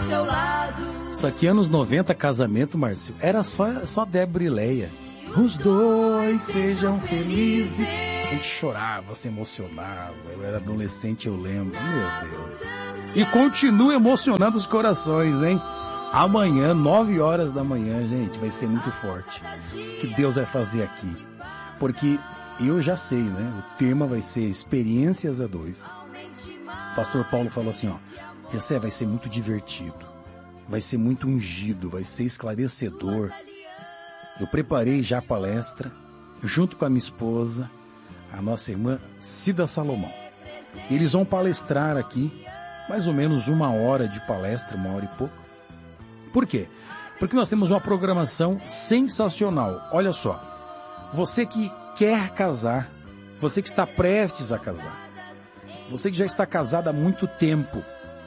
seu lado. Só que anos 90, casamento, Márcio, era só Débora e Leia. Os dois sejam felizes. A gente chorava, se emocionava. Eu era adolescente, eu lembro. Meu Deus. E continua emocionando os corações, hein? Amanhã, 9 horas da manhã, gente, vai ser muito forte. O que Deus vai fazer aqui? Porque eu já sei, né? O tema vai ser experiências a dois. O pastor Paulo falou assim, ó. Esse vai ser muito divertido. Vai ser muito ungido, vai ser esclarecedor. Eu preparei já a palestra, junto com a minha esposa, a nossa irmã Cida Salomão. Eles vão palestrar aqui, mais ou menos 1 hora de palestra, 1 hora e pouco. Por quê? Porque nós temos uma programação sensacional. Olha só, você que quer casar, você que está prestes a casar, você que já está casado há muito tempo,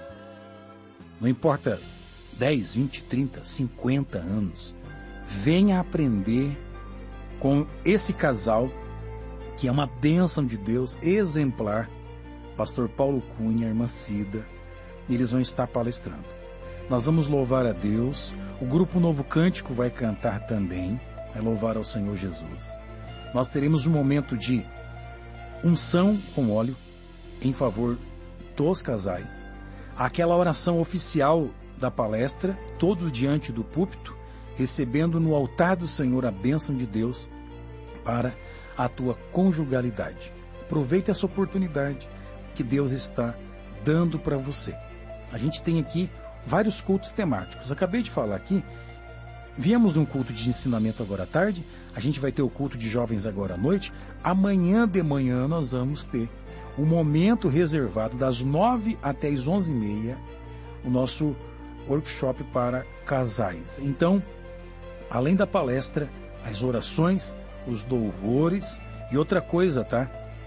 não importa 10, 20, 30, 50 anos, venha aprender com esse casal, que é uma bênção de Deus, exemplar, pastor Paulo Cunha, irmã Cida, e eles vão estar palestrando. Nós vamos louvar a Deus, o grupo Novo Cântico vai cantar também, vai louvar ao Senhor Jesus. Nós teremos um momento de unção com óleo em favor dos casais, aquela oração oficial da palestra, todos diante do púlpito, recebendo no altar do Senhor a bênção de Deus para a tua conjugalidade. Aproveite essa oportunidade que Deus está dando para você. A gente tem aqui vários cultos temáticos. Acabei de falar aqui, viemos num culto de ensinamento agora à tarde, a gente vai ter o culto de jovens agora à noite. Amanhã de manhã nós vamos ter um momento reservado das 9 até as 11h30, o nosso workshop para casais. Então, além da palestra, as orações, os louvores e outra coisa, tá?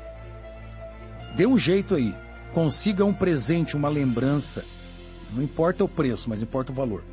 Dê um jeito aí, consiga um presente, uma lembrança, não importa o preço, mas importa o valor.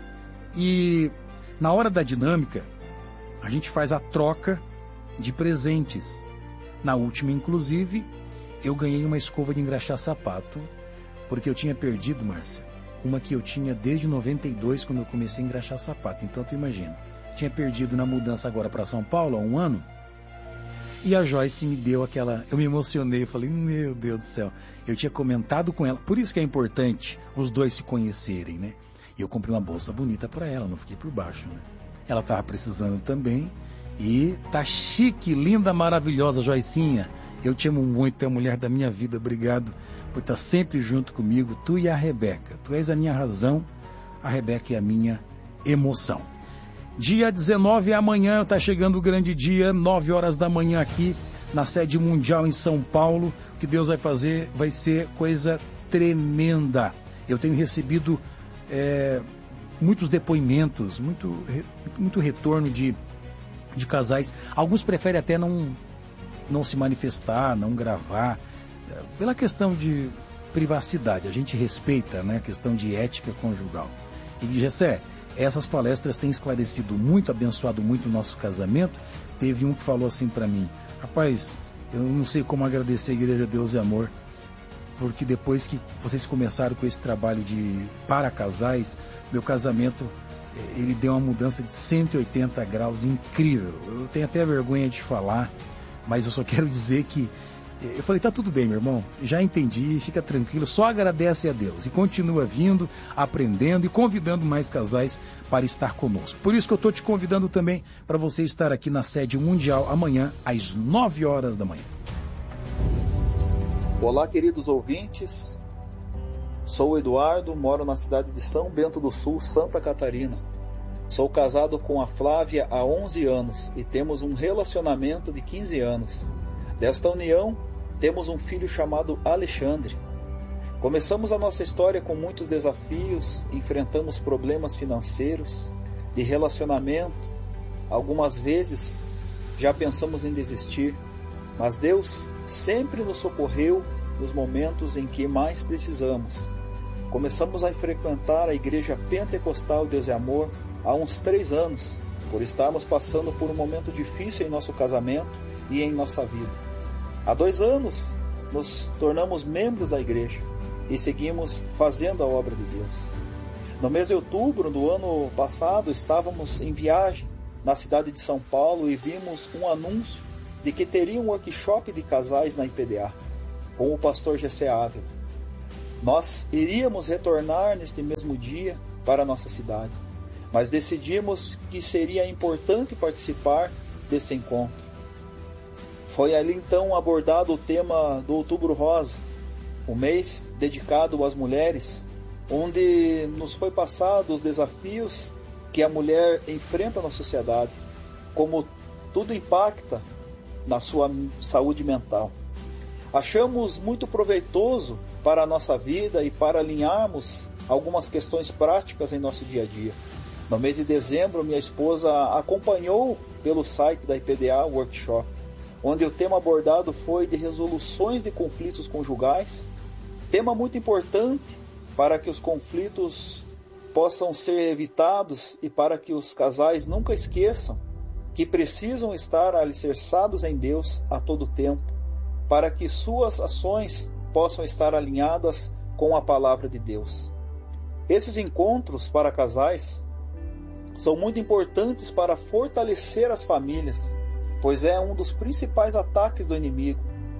E na hora da dinâmica, a gente faz a troca de presentes. Na última, inclusive, eu ganhei uma escova de engraxar sapato, porque eu tinha perdido, Márcia, uma que eu tinha desde 92, quando eu comecei a engraxar sapato. Então, tu imagina, tinha perdido na mudança agora para São Paulo, há 1 ano, e a Joyce me deu aquela... Eu me emocionei, eu falei, meu Deus do céu, eu tinha comentado com ela, por isso que é importante os dois se conhecerem, né? E eu comprei uma bolsa bonita para ela, não fiquei por baixo, né? Ela estava precisando também, e tá chique, linda, maravilhosa, Joicinha. Eu te amo muito, tu é a mulher da minha vida, obrigado por estar sempre junto comigo, tu e a Rebeca. Tu és a minha razão, a Rebeca é a minha emoção. Dia 19, amanhã, está chegando o grande dia, 9 horas da manhã aqui, na sede mundial em São Paulo. O que Deus vai fazer vai ser coisa tremenda. Eu tenho recebido muitos depoimentos, muito retorno de casais. Alguns preferem até não se manifestar, não gravar, pela questão de privacidade. A gente respeita, né, a questão de ética conjugal. E Gessé, essas palestras têm esclarecido muito, abençoado muito o nosso casamento. Teve um que falou assim para mim, rapaz, eu não sei como agradecer a Igreja Deus e Amor, porque depois que vocês começaram com esse trabalho para casais, meu casamento, ele deu uma mudança de 180 graus incrível. Eu tenho até vergonha de falar, mas eu só quero dizer que eu falei, tá tudo bem, meu irmão, já entendi, fica tranquilo, só agradece a Deus e continua vindo, aprendendo e convidando mais casais para estar conosco. Por isso que eu estou te convidando também para você estar aqui na sede mundial amanhã às 9 horas da manhã. Olá, queridos ouvintes, sou o Eduardo, moro na cidade de São Bento do Sul, Santa Catarina. Sou casado com a Flávia há 11 anos e temos um relacionamento de 15 anos. Desta união, temos um filho chamado Alexandre. Começamos a nossa história com muitos desafios, enfrentamos problemas financeiros, de relacionamento. Algumas vezes já pensamos em desistir, mas Deus sempre nos socorreu nos momentos em que mais precisamos. Começamos a frequentar a Igreja Pentecostal Deus e Amor há uns 3 anos, por estarmos passando por um momento difícil em nosso casamento e em nossa vida. Há 2 anos, nos tornamos membros da igreja e seguimos fazendo a obra de Deus. No mês de outubro do ano passado, estávamos em viagem na cidade de São Paulo e vimos um anúncio de que teria um workshop de casais na IPDA, com o pastor Gessé Ávila. Nós iríamos retornar neste mesmo dia para a nossa cidade, mas decidimos que seria importante participar deste encontro. Foi ali então abordado o tema do Outubro Rosa, o mês dedicado às mulheres, onde nos foi passado os desafios que a mulher enfrenta na sociedade, como tudo impacta na sua saúde mental. Achamos muito proveitoso para a nossa vida e para alinharmos algumas questões práticas em nosso dia a dia. No mês de dezembro, minha esposa acompanhou pelo site da IPDA o workshop, onde o tema abordado foi de resoluções de conflitos conjugais, tema muito importante para que os conflitos possam ser evitados e para que os casais nunca esqueçam que precisam estar alicerçados em Deus a todo tempo, para que suas ações possam estar alinhadas com a palavra de Deus. Esses encontros para casais são muito importantes para fortalecer as famílias, pois é um dos principais ataques do inimigo,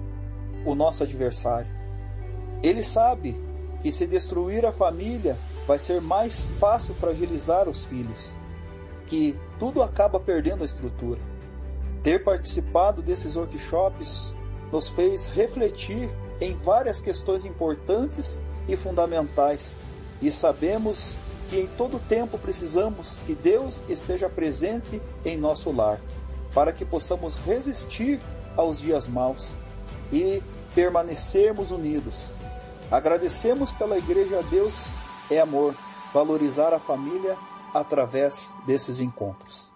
o nosso adversário. Ele sabe que se destruir a família vai ser mais fácil fragilizar os filhos, que tudo acaba perdendo a estrutura. Ter participado desses workshops nos fez refletir em várias questões importantes e fundamentais, e sabemos que em todo tempo precisamos que Deus esteja presente em nosso lar, para que possamos resistir aos dias maus e permanecermos unidos. Agradecemos pela Igreja Deus é Amor, valorizar a família através desses encontros.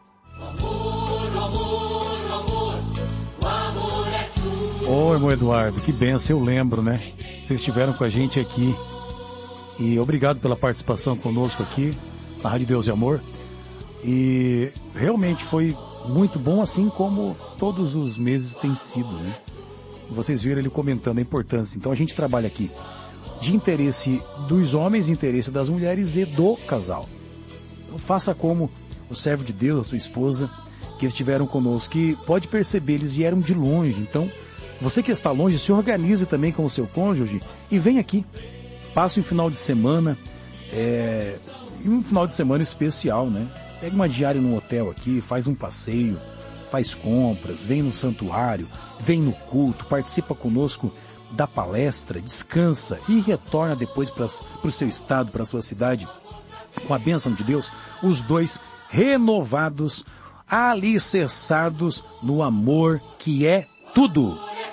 Ô, irmão Eduardo, que benção, eu lembro, né? Vocês estiveram com a gente aqui. E obrigado pela participação conosco aqui na Rádio Deus e Amor. E realmente foi muito bom, assim como todos os meses tem sido, né? Vocês viram ele comentando a importância. Então a gente trabalha aqui de interesse dos homens, interesse das mulheres e do casal. Então, faça como o servo de Deus, a sua esposa, que estiveram conosco, que pode perceber, eles vieram de longe. Então, você que está longe, se organize também com o seu cônjuge e vem aqui. Passe um final de semana, um final de semana especial, né? Pega uma diária num hotel aqui, faz um passeio, faz compras, vem no santuário, vem no culto, participa conosco da palestra, descansa e retorna depois para o seu estado, para a sua cidade, com a bênção de Deus, os dois renovados, alicerçados no amor que é tudo.